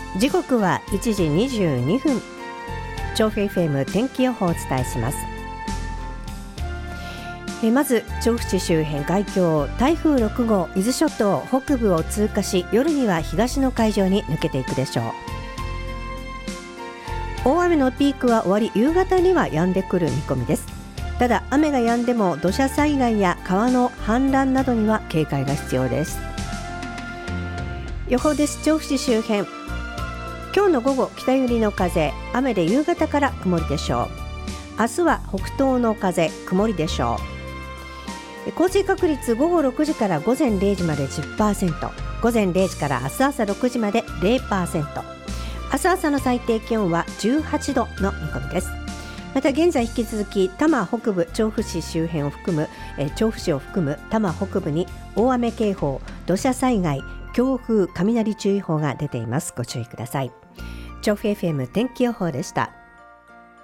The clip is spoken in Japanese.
時刻は1時22分。調布 FM 天気予報をお伝えします。まず調布市周辺海峡、台風6号伊豆諸島北部を通過し、夜には東の海上に抜けていくでしょう。大雨のピークは終わり、夕方には止んでくる見込みです。ただ雨が止んでも土砂災害や川の氾濫などには警戒が必要です。予報です。調布市周辺、今日の午後北寄りの風、雨で夕方から曇りでしょう。明日は北東の風、曇りでしょう。降水確率午後6時から午前0時まで 10%、 午前0時から明日朝6時まで 0%、 明日朝の最低気温は18度の見込みです。また現在引き続き多摩北部、調布市周辺を含む調布市を含む多摩北部に大雨警報、土砂災害、強風、雷注意報が出ています。ご注意ください。調布 FM 天気予報でした。